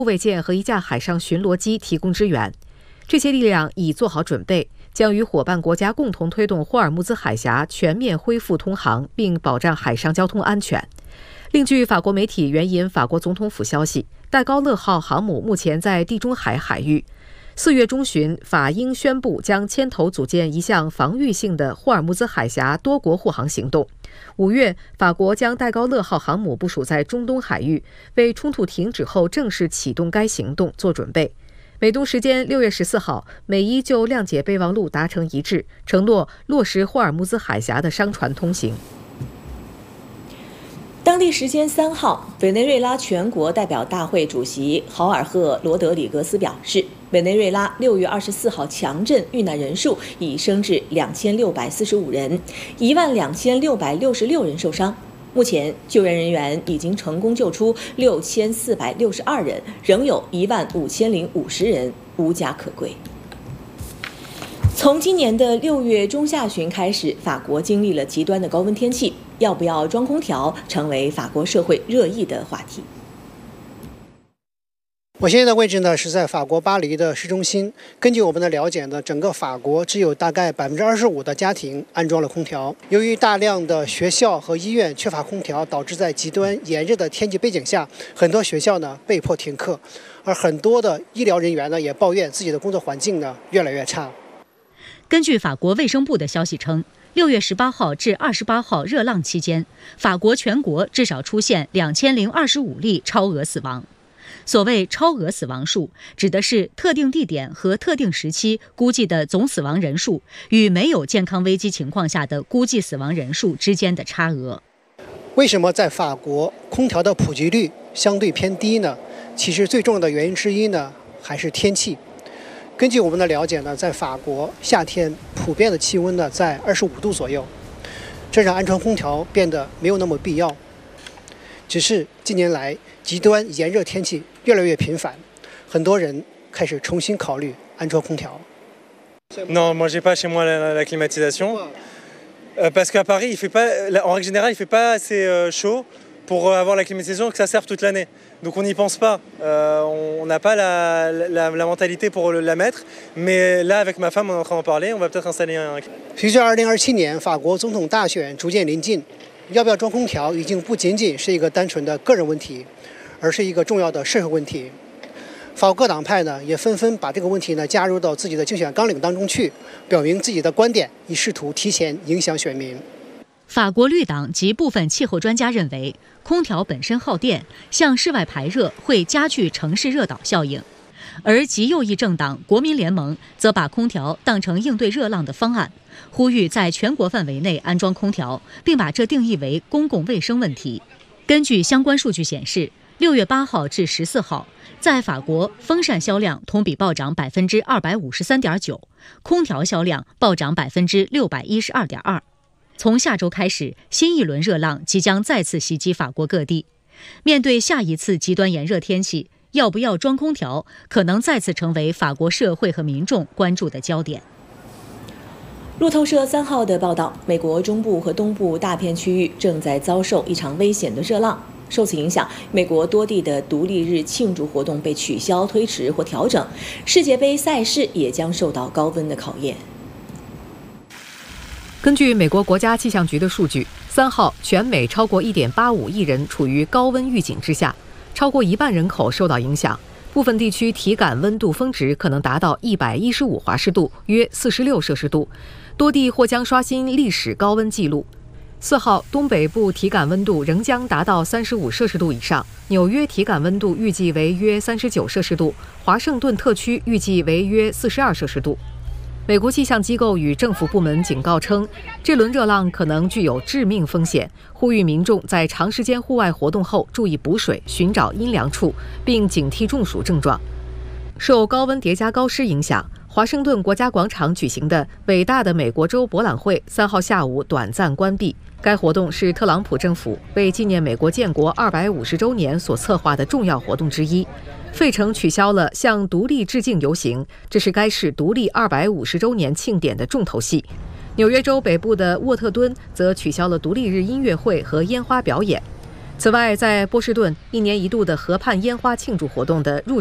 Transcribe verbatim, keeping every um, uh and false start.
护卫舰和一架海上巡逻机提供支援。这些力量已做好准备，将与伙伴国家共同推动霍尔木兹海峡全面恢复通航，并保障海上交通安全。另据法国媒体援引法国总统府消息，戴高乐号航母目前在地中海海域。四月中旬，法英宣布将牵头组建一项防御性的霍尔木兹海峡多国护航行动。五月，法国将戴高乐号航母部署在中东海域，为冲突停止后正式启动该行动做准备。美东时间六月十四号，美伊就谅解备忘录达成一致，承诺落实霍尔木兹海峡的商船通行。 当地时间三号，委内瑞拉全国代表大会主席豪尔赫·罗德里格斯表示，委内瑞拉六月二十四号强震遇难人数已升至两千六百四十五人，一万两千六百六十六人受伤。目前，救援人员已经成功救出六千四百六十二人，仍有一万五千零五十人无家可归。从今年的六月中下旬开始，法国经历了极端的高温天气，要不要装空调成为法国社会热议的话题。 我现在的位置呢是在法国巴黎的市中心。根据我们的了解呢，整个法国只有大概百分之二十五的家庭安装了空调。由于大量的学校和医院缺乏空调，导致在极端炎热的天气背景下，很多学校呢被迫停课，而很多的医疗人员呢也抱怨自己的工作环境呢越来越差。 根据法国卫生部的消息称，六月十八号至二十八号热浪期间，法国全国至少出现两千零二十五例超额死亡。所谓超额死亡数，指的是特定地点和特定时期估计的总死亡人数与没有健康危机情况下的估计死亡人数之间的差额。 为什么在法国空调的普及率相对偏低呢？其实最重要的原因之一呢，还是天气。根据我们的了解呢，在法国夏天普遍的气温呢在二十五度左右，这让安装空调变得没有那么必要。只是近年来极端炎热天气越来越频繁，很多人开始重新考虑安装空调。 Non, moi j'ai pas chez moi la, la climatisation, euh, parce qu'à Paris, il fait pas, en règle générale, il fait pas assez euh, chaud pour avoir la climatisation que ça serve toute l'année. Donc on n'y pense pas, euh, on n'a pas la, la, la mentalité pour la mettre, mais là avec ma femme on est en train d'en parler, on va peut-être installer un. 随着二零二七年法国总统大选逐渐临近，要不要装空调已经不仅仅是一个单纯的个人问题，而是一个重要的社会问题。法国各党派呢也纷纷把这个问题呢加入到自己的竞选纲领当中去，表明自己的观点，以试图提前影响选民。 法国绿党及部分气候专家认为，空调本身耗电，向室外排热会加剧城市热岛效应。而极右翼政党国民联盟则把空调当成应对热浪的方案，呼吁在全国范围内安装空调，并把这定义为公共卫生问题。根据相关数据显示，六月八号至十四号，在法国风扇销量同比暴涨百分之二百五十三点九，空调销量暴涨百分之六百一十二点二。从下周开始，新一轮热浪即将再次袭击法国各地。面对下一次极端炎热天气，要不要装空调，可能再次成为法国社会和民众关注的焦点。 路透社三号的报道，美国中部和东部大片区域正在遭受一场危险的热浪。受此影响，美国多地的独立日庆祝活动被取消、推迟或调整，世界杯赛事也将受到高温的考验。 根据美国国家气象局的数据，三号全美超过 一点八五亿人处于高温预警之下，超过一半人口受到影响，部分地区体感温度峰值可能达到一百一十五华氏度，约四十六摄氏度，多地或将刷新历史高温纪录。四号，东北部体感温度仍将达到三十五摄氏度以上，纽约体感温度预计为约三十九摄氏度，华盛顿特区预计为约四十二摄氏度。美国气象机构与政府部门警告称，这轮热浪可能具有致命风险，呼吁民众在长时间户外活动后注意补水，寻找阴凉处，并警惕中暑症状。受高温叠加高湿影响，华盛顿国家广场举行的伟大的美国州博览会三号下午短暂关闭。该活动是特朗普政府为纪念美国建国二百五十周年所策划的重要活动之一。费城取消了向独立致敬游行，这是该市独立二百五十周年庆典的重头戏。纽约州北部的沃特敦则取消了独立日音乐会和烟花表演。 此外，在波士顿，一年一度的河畔烟花庆祝活动的入